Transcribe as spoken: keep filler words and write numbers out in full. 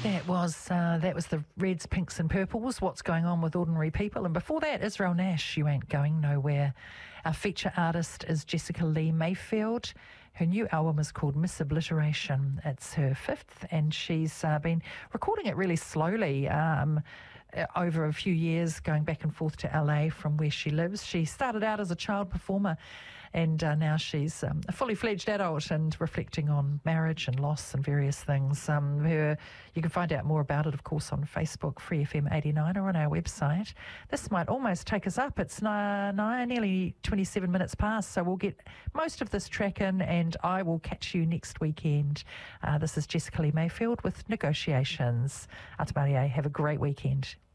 That was uh, that was the Reds, Pinks and Purples, What's Going On with Ordinary People. And before that, Israel Nash, You Ain't Going Nowhere. Our feature artist is Jessica Lee Mayfield. Her new album is called Misobliteration. It's her fifth, and she's uh, been recording it really slowly um, over a few years, going back and forth to L A from where she lives. She started out as a child performer, and uh, now she's um, a fully fledged adult and reflecting on marriage and loss and various things. Um, her, you can find out more about it, of course, on Facebook, Free F M eighty-nine, or on our website. This might almost take us up. It's nine, nine, nearly twenty-seven minutes past, so we'll get most of this track in, and I will catch you next weekend. Uh, this is Jessica Lee Mayfield with Negotiations. Ata Maria, have a great weekend.